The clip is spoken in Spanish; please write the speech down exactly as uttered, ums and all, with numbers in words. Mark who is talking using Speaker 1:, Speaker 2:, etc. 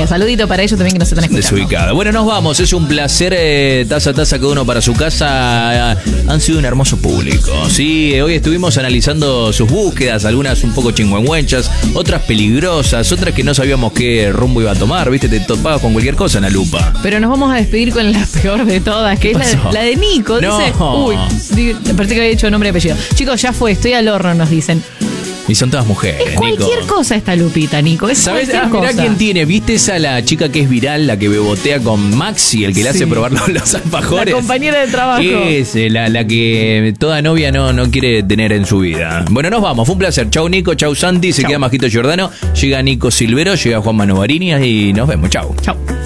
Speaker 1: Eh, saludito para ellos también que nos están escuchando.
Speaker 2: Desubicada. Bueno, nos vamos. Es un placer. Eh, taza a taza cada uno para su casa. Han sido un hermoso público. Sí, hoy estuvimos analizando sus búsquedas. Algunas un poco chingüengüenchas, otras peligrosas, otras que no sabíamos qué rumbo iba a tomar. Viste, te topabas con cualquier cosa en la lupa.
Speaker 1: Pero nos vamos a despedir con la peor de todas, que es la de, la de Nico.
Speaker 2: No.
Speaker 1: Dice, uy, parece que había dicho nombre y apellido. Chicos, ya fue, estoy al horno, nos dicen.
Speaker 2: Y son todas mujeres,
Speaker 1: Es cualquier
Speaker 2: Nico.
Speaker 1: cosa esta Lupita, Nico. Es
Speaker 2: ¿Sabes?
Speaker 1: cualquier
Speaker 2: Ah, mirá
Speaker 1: cosa.
Speaker 2: quién tiene. ¿Viste esa la chica que es viral, la que bebotea con Maxi, el que le
Speaker 1: Sí.
Speaker 2: hace probar los, los alfajores?
Speaker 1: La compañera de trabajo.
Speaker 2: Es eh, la, la que toda novia no, no quiere tener en su vida. Bueno, nos vamos. Fue un placer. Chau, Nico. Chau, Santi. Se
Speaker 1: Chau.
Speaker 2: queda Majito Giordano. Llega Nico Silvero. Llega Juan Manu Bariñas. Y nos vemos. Chau.
Speaker 1: Chau.